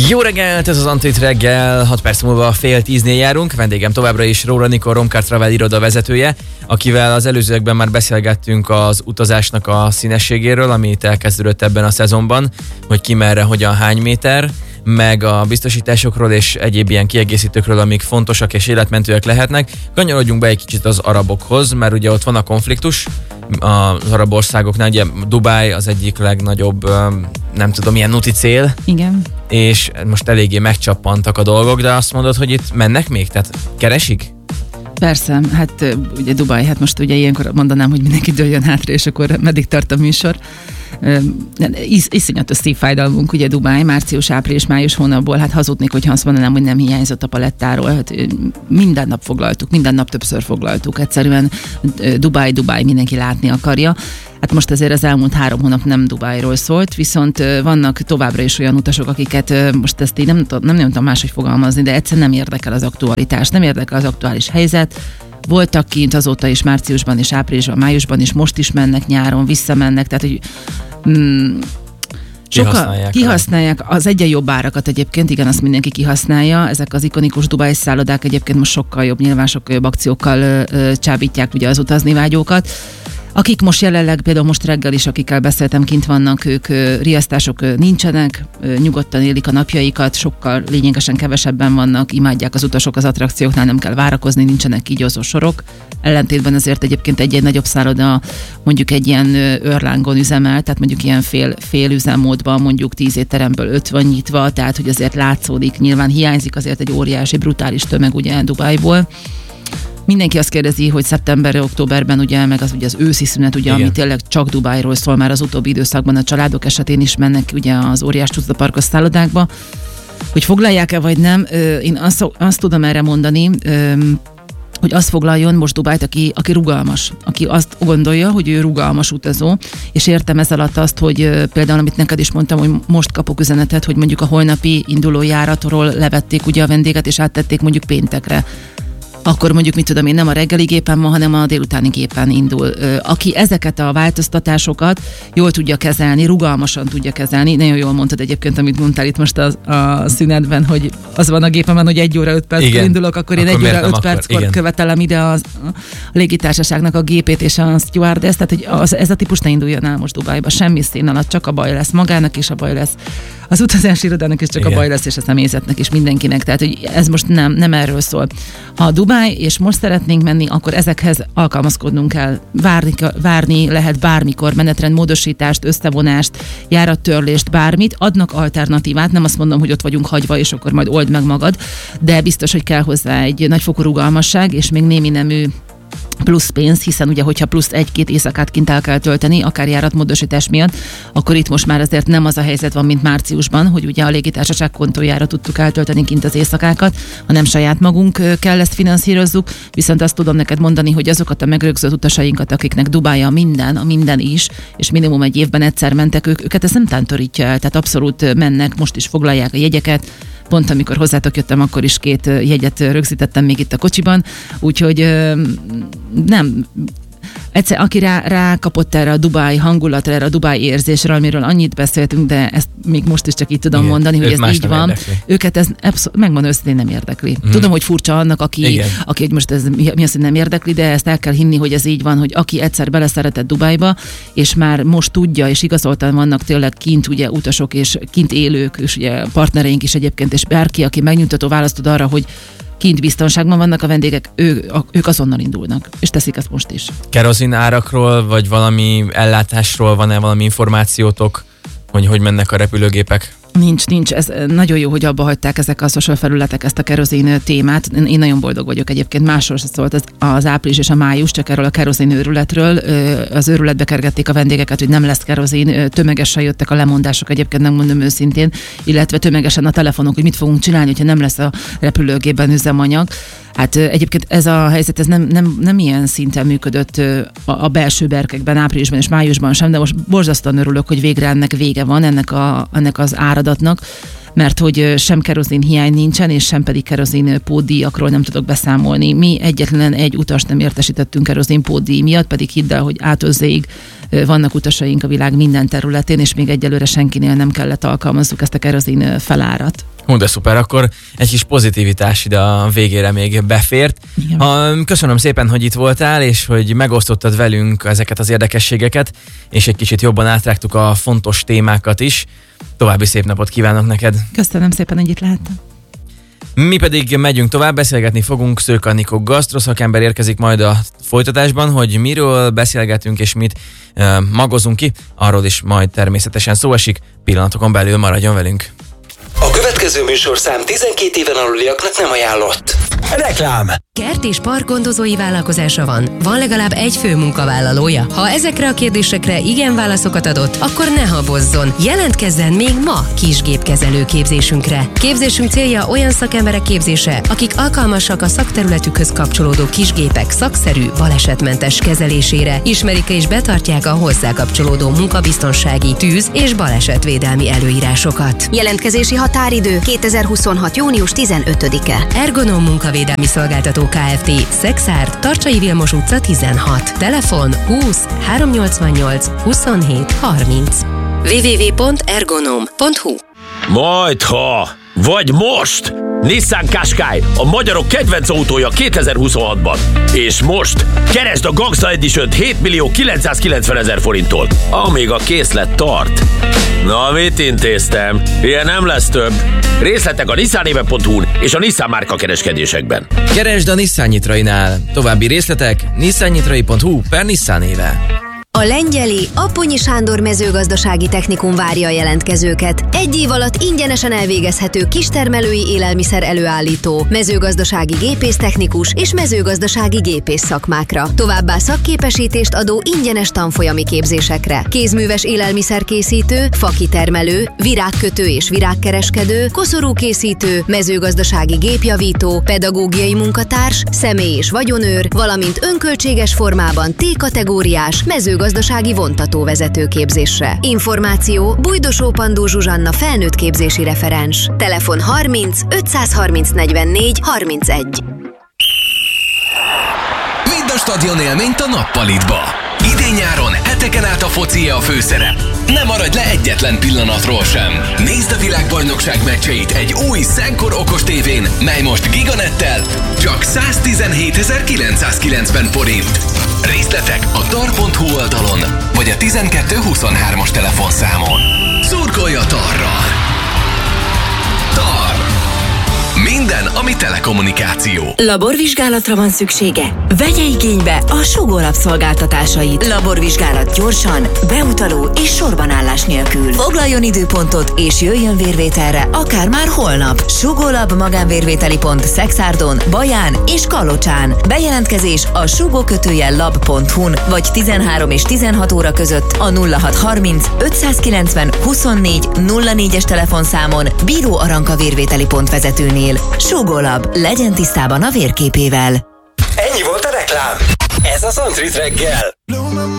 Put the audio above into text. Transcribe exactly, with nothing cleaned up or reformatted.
Jó reggelt, ez az Antit reggel, hat perc múlva fél tíznél járunk. Vendégem továbbra is Róra Nikol, Romcar Travel iroda vezetője, akivel az előzőekben már beszélgettünk az utazásnak a színességéről, amit elkezdődött ebben a szezonban, hogy ki merre, hogyan, hány méter, meg a biztosításokról és egyéb ilyen kiegészítőkről, amik fontosak és életmentőek lehetnek. Kanyarodjunk be egy kicsit az arabokhoz, mert ugye ott van a konfliktus az arab országoknál, ugye Dubáj az egyik legnagyobb, nem tudom, ilyen nuti cél. Igen. És most eléggé megcsappantak a dolgok, de azt mondod, hogy itt mennek még? Tehát keresik? Persze, hát ugye Dubaj, hát most ugye ilyenkor mondanám, hogy mindenki dőljön hátra, és akkor meddig tart a műsor. Is, iszonyatos szívfájdalmunk, ugye Dubáj, március, április, május hónapból, hát hazudnék, hogyha azt mondanám, hogy nem hiányzott a palettáról. Hát minden nap foglaltuk, minden nap többször foglaltuk. Egyszerűen Dubáj, Dubáj, mindenki látni akarja. Hát most azért az elmúlt három hónap nem Dubájról szólt, viszont vannak továbbra is olyan utasok, akiket most ezt így nem, nem, nem, nem tudom máshogy fogalmazni, de egyszerűen nem érdekel az aktualitás, nem érdekel az aktuális helyzet. Voltak kint azóta is márciusban és áprilisban, májusban is, most is mennek nyáron, visszamennek, tehát hogy mm, sokkal kihasználják, kihasználják az egyen jobb árakat egyébként, igen, azt mindenki kihasználja. Ezek az ikonikus Dubáj szállodák egyébként most sokkal jobb, nyilván sokkal jobb akciókkal ö, ö, csábítják ugye az utazni vágyókat. Akik most jelenleg, például most reggel is, akikkel beszéltem, kint vannak, ők riasztások nincsenek, nyugodtan élik a napjaikat, sokkal lényegesen kevesebben vannak, imádják az utasok az attrakcióknál, nem kell várakozni, nincsenek kígyózó sorok. Ellentétben azért egyébként egy-egy nagyobb szálloda mondjuk egy ilyen őrlángon üzemel, tehát mondjuk ilyen fél, fél üzemmódban mondjuk tíz étteremből öt van nyitva, tehát hogy azért látszódik, nyilván hiányzik azért egy óriási, brutális tömeg ugye Dubájból. Mindenki azt kérdezi, hogy szeptemberre, októberben ugye, meg az ugye az őszi szünet, ugye, ami tényleg csak Dubájról szól, már az utóbbi időszakban a családok esetén is mennek ugye az óriás csúszdaparkos szállodákba, hogy foglalják-e vagy nem. Én azt, azt tudom erre mondani, hogy azt foglaljon most Dubájt, aki, aki rugalmas, aki azt gondolja, hogy ő rugalmas utazó, és értem ez alatt azt, hogy például, amit neked is mondtam, hogy most kapok üzenetet, hogy mondjuk a holnapi induló járatról levették ugye a vendéget, és áttették mondjuk péntekre. Akkor mondjuk, mit tudom én, nem a reggeli gépen van, hanem a délutáni gépen indul. Aki ezeket a változtatásokat jól tudja kezelni, rugalmasan tudja kezelni, nagyon jól mondtad egyébként, amit mondtál itt most a, a szünetben, hogy az van a gépemen, hogy egy óra öt perckor indulok, akkor, akkor én egy óra öt perckor igen. követelem ide az, a légitársaságnak a gépét és a stewardess, tehát hogy az, ez a típus ne induljon el most Dubájba, semmi szín alatt, csak a baj lesz magának, és a baj lesz az utazási irodának, és csak igen. a baj lesz, és a személyzetnek, és mindenkinek, tehát hogy ez most nem, nem erről szól. Ha a Dubáj, és most szeretnénk menni, akkor ezekhez alkalmazkodnunk kell. Várni, várni lehet bármikor, menetrendmódosítást, összevonást, járattörlést, bármit. Adnak alternatívát, nem azt mondom, hogy ott vagyunk hagyva, és akkor majd old meg magad, de biztos, hogy kell hozzá egy nagyfokú rugalmasság, és még némi nemű plusz pénz, hiszen ugye, hogyha plusz egy-két éjszakát kint el kell tölteni, akár járatmódosítás miatt, akkor itt most már azért nem az a helyzet van, mint márciusban, hogy ugye a légitársaság kontójára tudtuk eltölteni kint az éjszakákat, hanem saját magunk kell ezt finanszírozzuk, viszont azt tudom neked mondani, hogy azokat a megrögzött utasainkat, akiknek Dubája minden, a minden is, és minimum egy évben egyszer mentek, ők, őket ez nem tántorítja el, tehát abszolút mennek, most is foglalják a jegyeket. Pont amikor hozzátok jöttem, akkor is két jegyet rögzítettem még itt a kocsiban, úgyhogy nem... Egyszer, aki rá, rákapott erre a Dubáj hangulatra, erre a Dubáj érzésre, amiről annyit beszéltünk, de ezt még most is csak így tudom igen, mondani, hogy ez így van. Érdekli. Őket ez abszol- megmondom őszintén nem érdekli. Mm. Tudom, hogy furcsa annak, aki, aki hogy most ez mi az, hogy nem érdekli, de ezt el kell hinni, hogy ez így van, hogy aki egyszer beleszeretett Dubájba, és már most tudja, és igazoltan vannak tényleg kint ugye utasok, és kint élők, és ugye partnereink is egyébként, és bárki, aki megnyugtató választ tud arra, hogy kint biztonságban vannak a vendégek, ő, a, ők azonnal indulnak, és teszik ezt most is. Kerozin árakról, vagy valami ellátásról van-e valami információtok, hogy hogy mennek a repülőgépek? Nincs, nincs. Ez nagyon jó, hogy abba hagyták ezek a social felületek ezt a kerozin témát. Én nagyon boldog vagyok egyébként. Másról se szólt az, az április és a május, csak erről a kerozin őrületről. Az őrületbe kergették a vendégeket, hogy nem lesz kerozin. Tömegesen jöttek a lemondások, egyébként nem mondom őszintén, illetve tömegesen a telefonok, hogy mit fogunk csinálni, hogyha nem lesz a repülőgépben üzemanyag. Hát egyébként ez a helyzet ez nem, nem, nem ilyen szinten működött a, a belső berkekben, áprilisban és májusban sem, de most borzasztóan örülök, hogy végre ennek vége van, ennek, a, ennek az áradatnak, mert hogy sem kerozin hiány nincsen, és sem pedig kerozin pótdíjakról nem tudok beszámolni. Mi egyetlen egy utast nem értesítettünk kerozin pótdíj miatt, pedig hidd el, hogy ától zéig vannak utasaink a világ minden területén, és még egyelőre senkinél nem kellett alkalmazzuk ezt a kerozin felárat. Hú, de szuper, akkor egy kis pozitivitás ide a végére még befért. Ha, köszönöm szépen, hogy itt voltál, és hogy megosztottad velünk ezeket az érdekességeket, és egy kicsit jobban átrágtuk a fontos témákat is. További szép napot kívánok neked! Köszönöm szépen, hogy itt lehettem. Mi pedig megyünk tovább, beszélgetni fogunk. Szőke Anikó gasztroszakember érkezik majd a folytatásban, hogy miről beszélgetünk és mit uh, magozunk ki, arról is majd természetesen szó esik, pillanatokon belül maradjon velünk. A következő műsorszám tizenkét éven aluliaknak nem ajánlott. Reklám! Kert és park gondozói vállalkozása van. Van legalább egy fő munkavállalója. Ha ezekre a kérdésekre igen válaszokat adott, akkor ne habozzon. Jelentkezzen még ma kisgépkezelő képzésünkre. Képzésünk célja olyan szakemberek képzése, akik alkalmasak a szakterületükhöz kapcsolódó kisgépek szakszerű, balesetmentes kezelésére, ismerik és betartják a hozzá kapcsolódó munkabiztonsági, tűz- és balesetvédelmi előírásokat. Jelentkezési határidő kétezer-huszonhat. június tizenötödike. Ergonom Munkavédelmi Szolgáltató Kft. Szexárd, Tarcsai Vilmos utca tizenhat. Telefon húsz háromszáznyolcvannyolc huszonhét harminc. double-u double-u double-u pont ergonom pont hu. Majdha! Vagy most! Nissan Qashqai, a magyarok kedvenc autója kétezer-huszonhatban. És most keresd a Gangsta Edition-t hét millió kilencszázkilencvenezer forinttól, amíg a készlet tart. Na, mit intéztem? Ilyen nem lesz több. Részletek a nissanéve pont hu-n és a Nissan márka kereskedésekben. Keresd a Nissan Nyitrainál. További részletek nissannyitrai pont hu per Nissan néve. A lengyeli Apponyi Sándor mezőgazdasági technikum várja a jelentkezőket. Egy év alatt ingyenesen elvégezhető kistermelői élelmiszer előállító, mezőgazdasági gépésztechnikus és mezőgazdasági gépész szakmákra. Továbbá szakképesítést adó ingyenes tanfolyami képzésekre. Kézműves élelmiszerkészítő, fakitermelő, virágkötő és virágkereskedő, koszorúkészítő, mezőgazdasági gépjavító, pedagógiai munkatárs, személy- és vagyonőr, valamint önköltséges formában T-kategóriás mezőgazdasági gazdasági vontatóvezető képzésre. Információ Bujdosó Pandó Zsuzsanna felnőtt képzési referens. Telefon harminc ötszázharminc negyvennégy harmincegy. Vidd a stadion élményt a Nappalitba. Idén-nyáron heteken át a foci a főszerep. Ne maradj le egyetlen pillanatról sem. Nézd a világbajnokság meccseit egy új Szenkor okos tévén, mely most Giganettel csak száztizenhétezer-kilencszázkilencven forint. Részletek a tar pont hu oldalon, vagy a tizenkettő huszonhármas telefonszámon. Szurkolj a Tarral! Tar! Minden, ami telekommunikáció. Laborvizsgálatra van szüksége? Vegye igénybe a Sugó Lab szolgáltatásait. Laborvizsgálat gyorsan, beutaló és sorbanállás nélkül. Foglaljon időpontot és jöjjön vérvételre, akár már holnap. Sugó Lab magánvérvételi pont Szexárdon, Baján és Kalocsán. Bejelentkezés a sugó kötőjel lab pont hu-n vagy tizenhárom és tizenhat óra között a nulla hat harminc ötszázkilencven huszonnégy nulla négyes telefonszámon, Bíró Aranka vérvételi pont vezetőnél. Sugó Lab, legyen tisztában a vérképével. Ennyi volt a reklám. Ez az Antrit reggel.